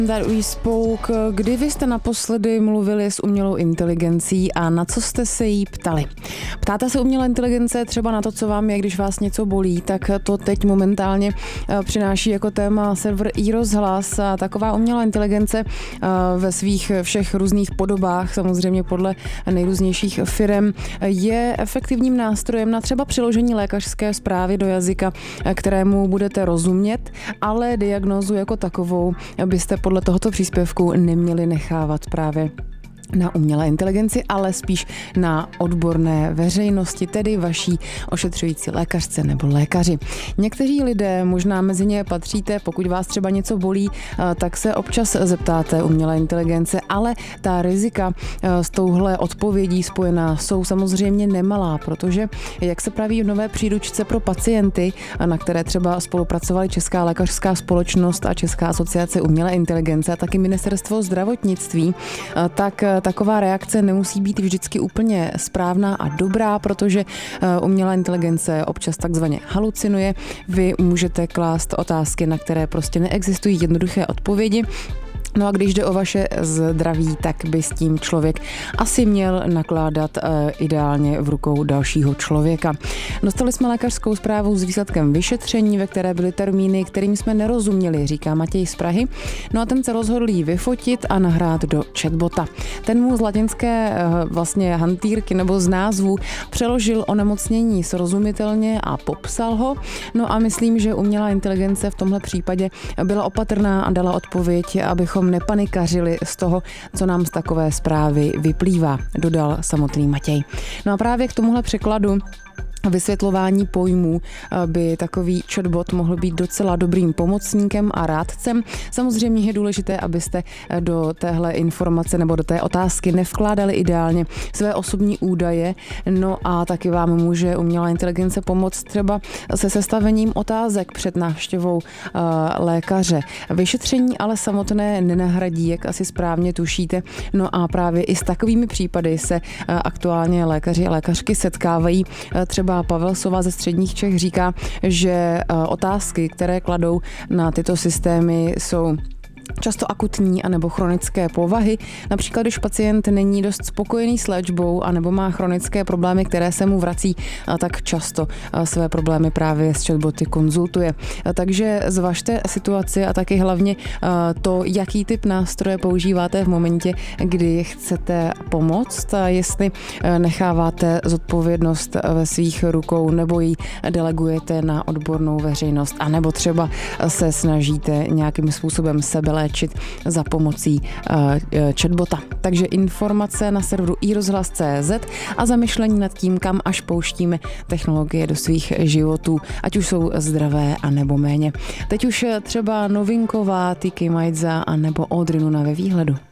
That we spoke. Kdy vy jste naposledy mluvili s umělou inteligencí a na co jste se jí ptali? Ptáte se umělé inteligence třeba na to, co vám je, když vás něco bolí, tak to teď momentálně přináší jako téma server iRozhlas a taková umělá inteligence ve svých všech různých podobách, samozřejmě podle nejrůznějších firem, je efektivním nástrojem na třeba přeložení lékařské zprávy do jazyka, kterému budete rozumět, ale diagnózu jako takovou byste podle tohoto příspěvku neměli nechávat právě na umělé inteligenci, ale spíš na odborné veřejnosti, tedy vaší ošetřující lékařce nebo lékaři. Někteří lidé, možná mezi ně patříte, pokud vás třeba něco bolí, tak se občas zeptáte umělé inteligence, ale ta rizika s touhle odpovědí spojená jsou samozřejmě nemalá, protože, jak se praví v nové příručce pro pacienty, na které třeba spolupracovali Česká lékařská společnost a Česká asociace umělé inteligence a taky Ministerstvo zdravotnictví, tak taková reakce nemusí být vždycky úplně správná a dobrá, protože umělá inteligence občas takzvaně halucinuje. Vy můžete klást otázky, na které prostě neexistují jednoduché odpovědi. No a když jde o vaše zdraví, tak by s tím člověk asi měl nakládat ideálně v rukou dalšího člověka. Dostali jsme lékařskou zprávu s výsledkem vyšetření, ve které byly termíny, kterým jsme nerozuměli, říká Matěj z Prahy. No a ten se rozhodl jí vyfotit a nahrát do chatbota. Ten mu z latinské vlastně hantýrky nebo z názvu přeložil onemocnění srozumitelně a popsal ho. No a myslím, že umělá inteligence v tomhle případě byla opatrná a dala odpověď, abychom nepanikařili z toho, co nám z takové zprávy vyplývá, dodal samotný Matěj. No a právě k tomuhle překladu vysvětlování pojmů by takový chatbot mohl být docela dobrým pomocníkem a rádcem. Samozřejmě je důležité, abyste do téhle informace nebo do té otázky nevkládali ideálně své osobní údaje. No a taky vám může umělá inteligence pomoct třeba se sestavením otázek před návštěvou lékaře. Vyšetření ale samotné nenahradí, jak asi správně tušíte. No a právě i s takovými případy se aktuálně lékaři a lékařky setkávají. Třeba Pavel Sova ze Středních Čech říká, že otázky, které kladou na tyto systémy, jsou často akutní anebo chronické povahy. Například, když pacient není dost spokojený s léčbou anebo má chronické problémy, které se mu vrací, tak často své problémy právě s chatboty konzultuje. Takže zvažte situaci a taky hlavně to, jaký typ nástroje používáte v momentě, kdy chcete pomoct, jestli necháváte zodpovědnost ve svých rukou nebo ji delegujete na odbornou veřejnost, anebo třeba se snažíte nějakým způsobem léčit za pomocí chatbota. Takže informace na serveru iRozhlas.cz a zamyšlení nad tím, kam až pouštíme technologie do svých životů, ať už jsou zdravé a nebo méně. Teď už třeba novinková Tiki Maidza a nebo Audrey Nuna ve výhledu.